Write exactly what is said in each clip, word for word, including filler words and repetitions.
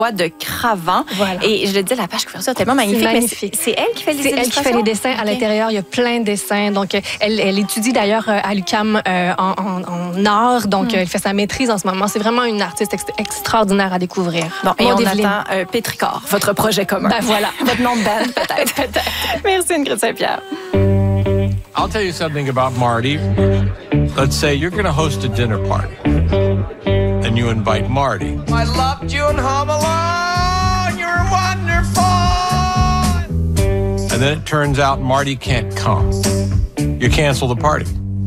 de Cravant. Voilà. Et je le dis, la page couverture est tellement magnifique. C'est magnifique. C'est, c'est elle qui fait les C'est illustrations? elle qui fait les dessins. À okay. l'intérieur, il y a plein de dessins. Donc, elle, elle étudie d'ailleurs à l'U Q A M euh, en, en, en art. Donc, mm. elle fait sa maîtrise en ce moment. C'est vraiment une artiste ex- extraordinaire à découvrir. Bon, et Maud on Evelyne. attend euh, Pétricor, votre projet commun. Ben voilà. Votre nom de band, peut-être. peut-être. Merci, Ingrid Saint-Pierre. I'll tell you something about Marty. Let's say you're going to host a dinner party. And you invite Marty. I loved you in Home Alone. You're wonderful. And then it turns out Marty can't come. You cancel the party.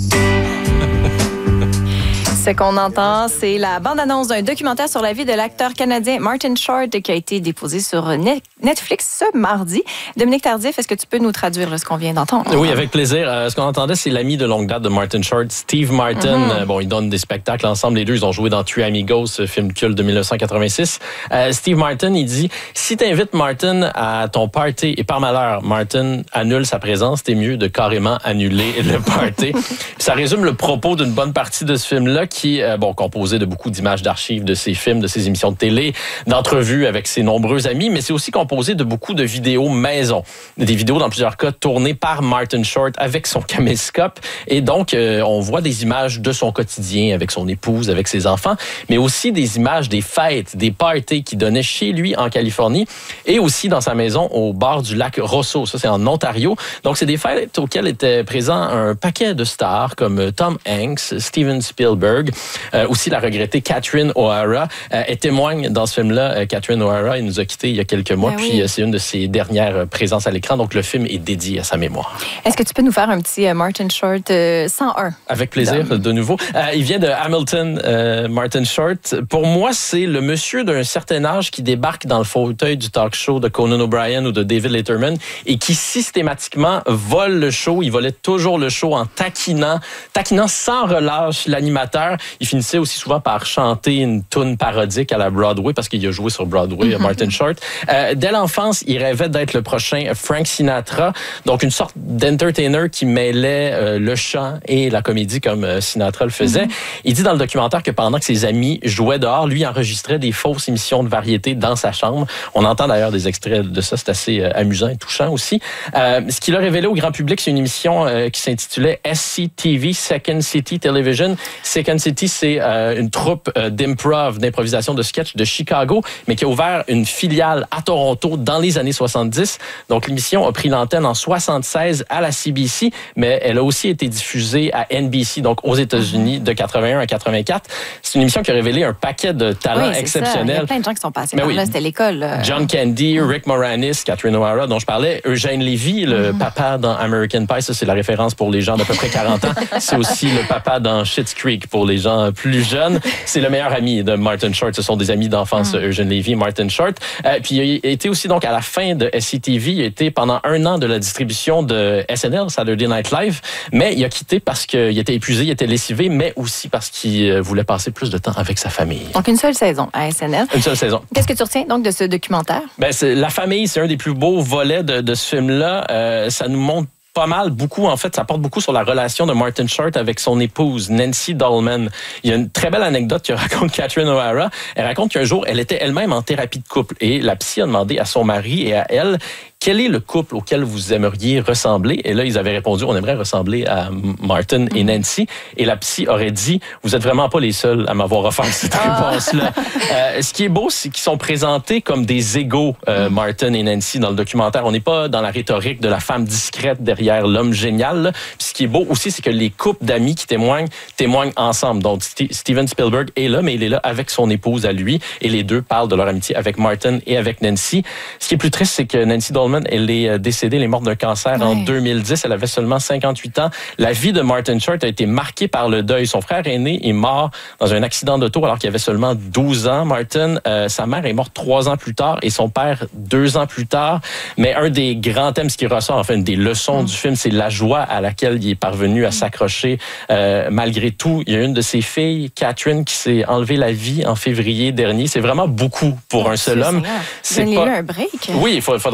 Ce qu'on entend, c'est la bande-annonce d'un documentaire sur la vie de l'acteur canadien Martin Short qui a été déposé sur Netflix ce mardi. Dominique Tardif, est-ce que tu peux nous traduire là, ce qu'on vient d'entendre? Oui, avec plaisir. Euh, ce qu'on entendait, c'est l'ami de longue date de Martin Short, Steve Martin. Mm-hmm. Euh, bon, ils donnent des spectacles ensemble. Les deux, ils ont joué dans Three Amigos, ce film culte de dix-neuf cent quatre-vingt-six. Euh, Steve Martin, il dit, si tu invites Martin à ton party et par malheur, Martin annule sa présence, c'est mieux de carrément annuler le party. Ça résume le propos d'une bonne partie de ce film-là qui est bon, composé de beaucoup d'images d'archives de ses films, de ses émissions de télé, d'entrevues avec ses nombreux amis, mais c'est aussi composé de beaucoup de vidéos maison. Des vidéos, dans plusieurs cas, tournées par Martin Short avec son caméscope. Et donc, euh, on voit des images de son quotidien avec son épouse, avec ses enfants, mais aussi des images des fêtes, des parties qu'il donnait chez lui en Californie et aussi dans sa maison au bord du lac Rosso. Ça, c'est en Ontario. Donc, c'est des fêtes auxquelles étaient présents un paquet de stars comme Tom Hanks, Steven Spielberg, Euh, aussi la regrettée Catherine O'Hara. Euh, elle témoigne dans ce film-là. Euh, Catherine O'Hara, elle nous a quittés il y a quelques mois, ben puis oui. euh, c'est une de ses dernières présences à l'écran. Donc le film est dédié à sa mémoire. Est-ce que tu peux nous faire un petit euh, Martin Short euh, cent un? Avec plaisir, de, de nouveau. Euh, il vient de Hamilton, euh, Martin Short. Pour moi, c'est le monsieur d'un certain âge qui débarque dans le fauteuil du talk show de Conan O'Brien ou de David Letterman et qui systématiquement vole le show. Il volait toujours le show en taquinant, taquinant sans relâche l'animateur. Il finissait aussi souvent par chanter une toune parodique à la Broadway parce qu'il a joué sur Broadway, mm-hmm. Martin Short. Euh, dès l'enfance, il rêvait d'être le prochain Frank Sinatra, donc une sorte d'entertainer qui mêlait euh, le chant et la comédie comme euh, Sinatra le faisait. Mm-hmm. Il dit dans le documentaire que pendant que ses amis jouaient dehors, lui enregistrait des fausses émissions de variété dans sa chambre. On entend d'ailleurs des extraits de ça, c'est assez euh, amusant et touchant aussi. Euh, ce qu'il a révélé au grand public, c'est une émission euh, qui s'intitulait S C T V, Second City Television. Second City, c'est euh, une troupe euh, d'improv, d'improvisation de sketch de Chicago, mais qui a ouvert une filiale à Toronto dans les années soixante-dix. Donc, l'émission a pris l'antenne en soixante-seize à la C B C, mais elle a aussi été diffusée à N B C, donc aux États-Unis, de quatre-vingt-un à quatre-vingt-quatre. C'est une émission qui a révélé un paquet de talents oui, exceptionnels. Ça. Il y a plein de gens qui sont passés mais par oui. là, c'était l'école. Euh... John Candy, Rick Moranis, Catherine O'Hara, dont je parlais, Eugène Levy, le mm. papa dans American Pie, ça c'est la référence pour les gens d'à peu près quarante ans. C'est aussi le papa dans Schitt's Creek pour les gens plus jeunes. C'est le meilleur ami de Martin Short. Ce sont des amis d'enfance, mm. Eugène Levy et Martin Short. Euh, puis il a été aussi donc à la fin de S C T V. Il a été pendant un an de la distribution de S N L, Saturday Night Live, mais il a quitté parce qu'il était épuisé, il était lessivé, mais aussi parce qu'il voulait passer plus de temps avec sa famille. Donc une seule saison à S N L. Une seule saison. Qu'est-ce que tu retiens donc de ce documentaire? Ben, c'est, la famille, c'est un des plus beaux volets de, de ce film-là. Euh, ça nous montre pas mal, beaucoup, en fait, ça porte beaucoup sur la relation de Martin Short avec son épouse, Nancy Dolman. Il y a une très belle anecdote que raconte Catherine O'Hara. Elle raconte qu'un jour, elle était elle-même en thérapie de couple et la psy a demandé à son mari et à elle quel est le couple auquel vous aimeriez ressembler? Et là, ils avaient répondu, on aimerait ressembler à Martin et Nancy. Et la psy aurait dit, vous êtes vraiment pas les seuls à m'avoir offert cette ah. réponse-là. Euh, ce qui est beau, c'est qu'ils sont présentés comme des égaux, euh, Martin et Nancy, dans le documentaire. On n'est pas dans la rhétorique de la femme discrète derrière l'homme génial. Là. Puis ce qui est beau aussi, c'est que les couples d'amis qui témoignent, témoignent ensemble. Donc, St- Steven Spielberg est là, mais il est là avec son épouse à lui. Et les deux parlent de leur amitié avec Martin et avec Nancy. Ce qui est plus triste, c'est que Nancy Dolman, elle est décédée, elle est morte d'un cancer ouais. en deux mille dix. Elle avait seulement cinquante-huit ans. La vie de Martin Short a été marquée par le deuil. Son frère aîné est mort dans un accident d'auto alors qu'il avait seulement douze ans. Martin, euh, sa mère est morte trois ans plus tard et son père deux ans plus tard. Mais un des grands thèmes, ce qui ressort, enfin, une des leçons mm. du film, c'est la joie à laquelle il est parvenu à s'accrocher euh, malgré tout. Il y a une de ses filles, Catherine, qui s'est enlevée la vie en février dernier. C'est vraiment beaucoup pour oh, un seul homme. C'est pas... un break. Oui, il faudrait, on pourrait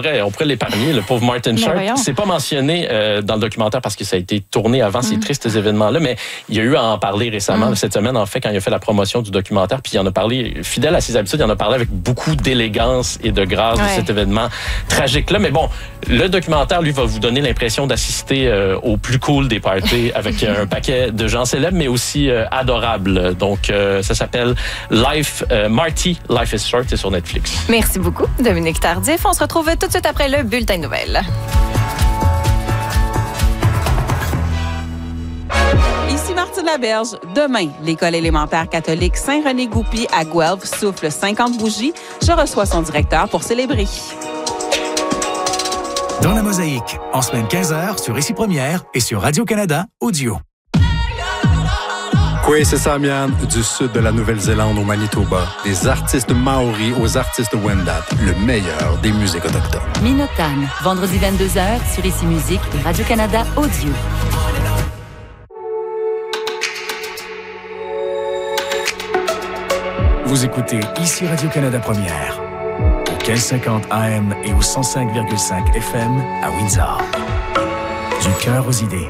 l'épargner, le pauvre Martin Short. C'est pas mentionné euh, dans le documentaire parce que ça a été tourné avant mm. ces tristes événements-là, mais il y a eu à en parler récemment, mm. cette semaine, en fait, quand il a fait la promotion du documentaire, puis il en a parlé, fidèle à ses habitudes, il en a parlé avec beaucoup d'élégance et de grâce ouais. de cet événement tragique-là. Mais bon, le documentaire, lui, va vous donner l'impression d'assister euh, au plus cool des parties avec un paquet de gens célèbres, mais aussi euh, adorables. Donc, euh, ça s'appelle Life, euh, Marty, Life is Short, c'est sur Netflix. Merci beaucoup, Dominique Tardif. On se retrouve tout de suite après le bulletin de nouvelles. Ici Martine Laberge. Demain, l'école élémentaire catholique Saint-René-Goupil à Guelph souffle cinquante bougies. Je reçois son directeur pour célébrer. Dans la mosaïque, en semaine quinze heures sur Ici Première et sur Radio-Canada Audio. Kwesi Samian, du sud de la Nouvelle-Zélande au Manitoba. Des artistes maoris aux artistes Wendat. Le meilleur des musiques autochtones. Minotan, vendredi vingt-deux heures sur Ici Musique et Radio-Canada Audio. Vous écoutez Ici Radio-Canada Première. Au quinze cinquante A M et au cent cinq virgule cinq F M à Windsor. Du cœur aux idées.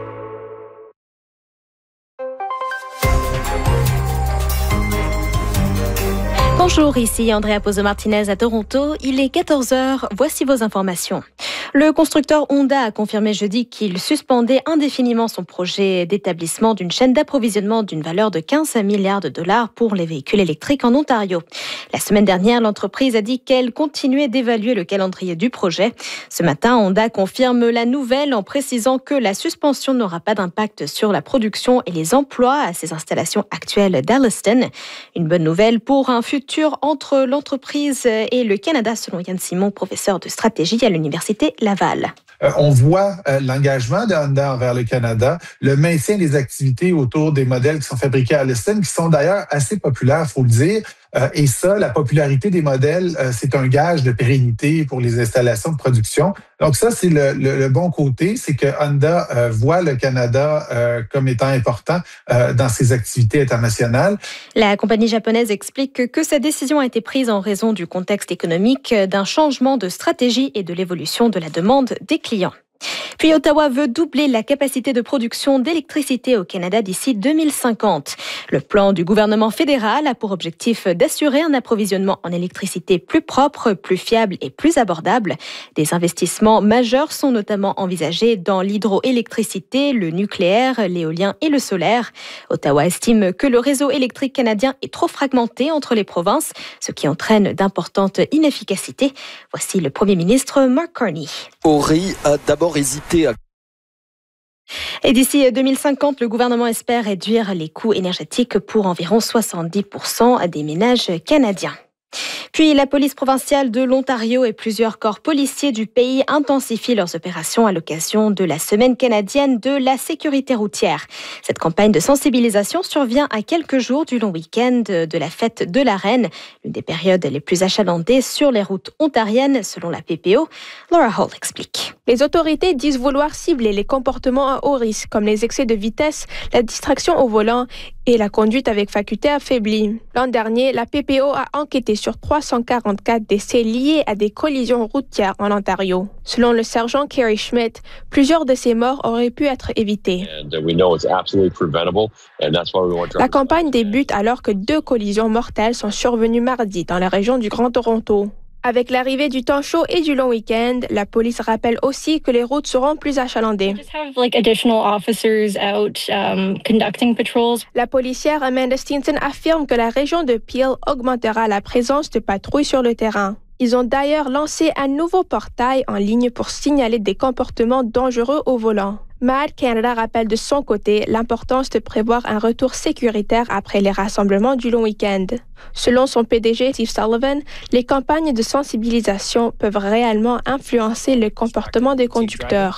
Bonjour, ici Andrea Pozo-Martinez à Toronto. Il est quatorze heures. Voici vos informations. Le constructeur Honda a confirmé jeudi qu'il suspendait indéfiniment son projet d'établissement d'une chaîne d'approvisionnement d'une valeur de quinze milliards de dollars pour les véhicules électriques en Ontario. La semaine dernière, l'entreprise a dit qu'elle continuait d'évaluer le calendrier du projet. Ce matin, Honda confirme la nouvelle en précisant que la suspension n'aura pas d'impact sur la production et les emplois à ses installations actuelles d'Alliston. Une bonne nouvelle pour un futur entre l'entreprise et le Canada, selon Yann Simon, professeur de stratégie à l'Université Laval. Euh, on voit euh, l'engagement de Honda envers le Canada, le maintien des activités autour des modèles qui sont fabriqués à Alliston, qui sont d'ailleurs assez populaires, il faut le dire. Euh, et ça, la popularité des modèles, euh, c'est un gage de pérennité pour les installations de production. Donc ça, c'est le, le, le bon côté, c'est que Honda euh, voit le Canada euh, comme étant important euh, dans ses activités internationales. La compagnie japonaise explique que, que sa décision a été prise en raison du contexte économique, d'un changement de stratégie et de l'évolution de la demande des clients. Puis Ottawa veut doubler la capacité de production d'électricité au Canada d'ici deux mille cinquante. Le plan du gouvernement fédéral a pour objectif d'assurer un approvisionnement en électricité plus propre, plus fiable et plus abordable. Des investissements majeurs sont notamment envisagés dans l'hydroélectricité, le nucléaire, l'éolien et le solaire. Ottawa estime que le réseau électrique canadien est trop fragmenté entre les provinces, ce qui entraîne d'importantes inefficacités. Voici le premier ministre Mark Carney. Ori a d'abord hésité à... Et d'ici deux mille cinquante, le gouvernement espère réduire les coûts énergétiques pour environ soixante-dix pour cent des ménages canadiens. Puis la police provinciale de l'Ontario et plusieurs corps policiers du pays intensifient leurs opérations à l'occasion de la Semaine canadienne de la sécurité routière. Cette campagne de sensibilisation survient à quelques jours du long week-end de la fête de la Reine, l'une des périodes les plus achalandées sur les routes ontariennes, selon la P P O. Laura Hall explique. Les autorités disent vouloir cibler les comportements à haut risque, comme les excès de vitesse, la distraction au volant et la conduite avec faculté affaiblie. L'an dernier, la P P O a enquêté sur trois cent quarante-quatre décès liés à des collisions routières en Ontario. Selon le sergent Kerry Schmidt, plusieurs de ces morts auraient pu être évitées. La campagne débute alors que deux collisions mortelles sont survenues mardi dans la région du Grand Toronto. Avec l'arrivée du temps chaud et du long week-end, la police rappelle aussi que les routes seront plus achalandées. La policière Amanda Stinson affirme que la région de Peel augmentera la présence de patrouilles sur le terrain. Ils ont d'ailleurs lancé un nouveau portail en ligne pour signaler des comportements dangereux au volant. Mad Canada rappelle de son côté l'importance de prévoir un retour sécuritaire après les rassemblements du long week-end. Selon son P D G Steve Sullivan, les campagnes de sensibilisation peuvent réellement influencer le comportement des conducteurs.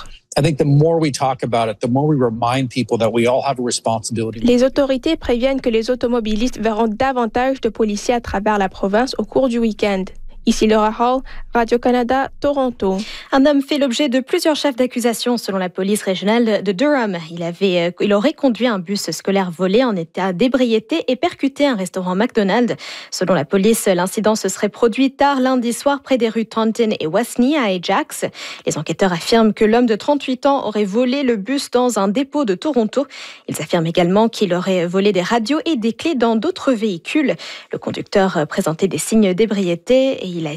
Les autorités préviennent que les automobilistes verront davantage de policiers à travers la province au cours du week-end. Ici Laura Hall, Radio-Canada, Toronto. Un homme fait l'objet de plusieurs chefs d'accusation selon la police régionale de Durham. Il, avait, il aurait conduit un bus scolaire volé en état d'ébriété et percuté un restaurant McDonald's. Selon la police, l'incident se serait produit tard lundi soir près des rues Taunton et Wasney à Ajax. Les enquêteurs affirment que l'homme de trente-huit ans aurait volé le bus dans un dépôt de Toronto. Ils affirment également qu'il aurait volé des radios et des clés dans d'autres véhicules. Le conducteur présentait des signes d'ébriété et